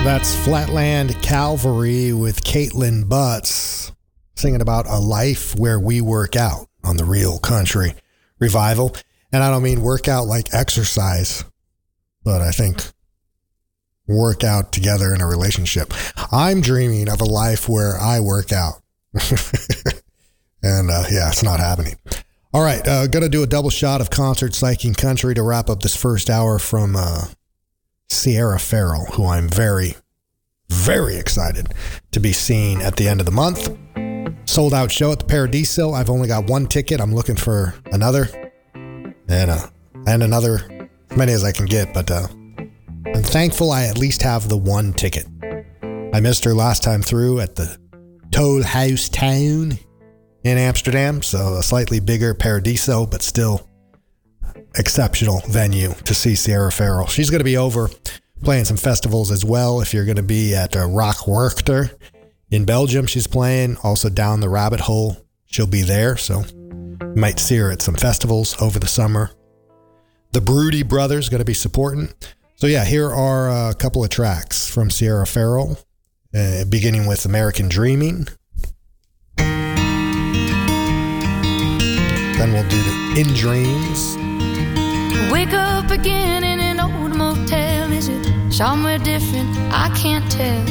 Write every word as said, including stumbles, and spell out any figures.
That's Flatland Calvary with Caitlin Butts singing about a life where we work out on the Real Country Revival. And I don't mean work out like exercise, but I think work out together in a relationship. I'm dreaming of a life where I work out. and uh, yeah, it's not happening. All right, uh, going to do a double shot of Concert Psyching Country to wrap up this first hour from uh, Sierra Farrell, who I'm very, very excited to be seeing at the end of the month. Sold out show at the Paradiso. I've only got one ticket. I'm looking for another and uh, and another, as many as I can get. But uh, I'm thankful I at least have the one ticket. I missed her last time through at the Toll House Town in Amsterdam, so a slightly bigger Paradiso, but still exceptional venue to see Sierra Farrell. She's going to be over playing some festivals as well. If you're going to be at uh, Rock Werchter in Belgium, she's playing. Also down the rabbit hole, she'll be there, so you might see her at some festivals over the summer. The Broody Brothers going to be supporting. So yeah, here are a couple of tracks from Sierra Farrell, uh, beginning with American Dreaming. Then we'll do the In Dreams. Wake up again in an old motel. Is it somewhere different? I can't tell.